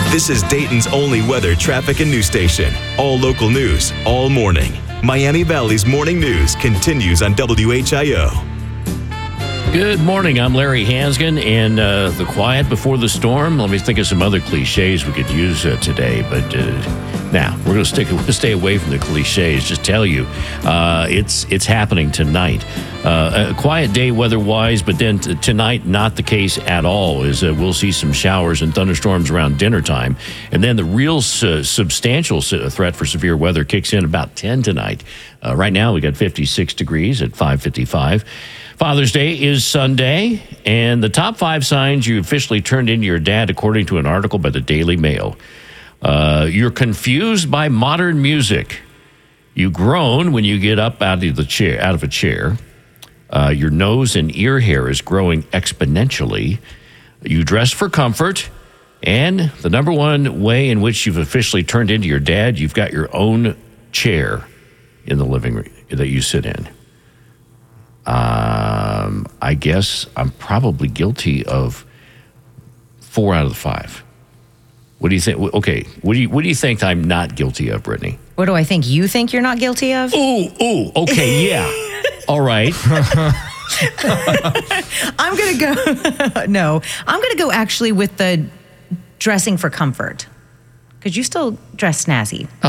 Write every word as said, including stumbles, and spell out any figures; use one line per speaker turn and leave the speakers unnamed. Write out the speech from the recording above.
This is Dayton's only weather, traffic, and news station. All local news, all morning. Miami Valley's Morning News continues on W H I O.
Good morning. I'm Larry Hansgen, and uh, the quiet before the storm. Let me think of some other cliches we could use uh, today, but uh, now we're going to stick stay away from the cliches. Just tell you, uh, it's it's happening tonight. Uh, a quiet day weather-wise, but then t- tonight not the case at all. Is uh, we'll see some showers and thunderstorms around dinner time, and then the real uh, substantial threat for severe weather kicks in about ten tonight. Uh, right now we got fifty-six degrees at five fifty-five. Father's Day is Sunday, and the top five signs you officially turned into your dad, according to an article by the Daily Mail. Uh, you're confused by modern music. You groan when you get up out of the chair, out of a chair. Uh, your nose and ear hair is growing exponentially. You dress for comfort, and the number one way in which you've officially turned into your dad, you've got your own chair in the living room that you sit in. Um, I guess I'm probably guilty of four out of the five. What do you think? Okay, what do you what do you think I'm not guilty of, Brittany?
What do I think you think you're not guilty of?
Ooh, ooh, okay, yeah. All right.
I'm going to go, no, I'm going to go actually with the dressing for comfort. Because you still dress snazzy.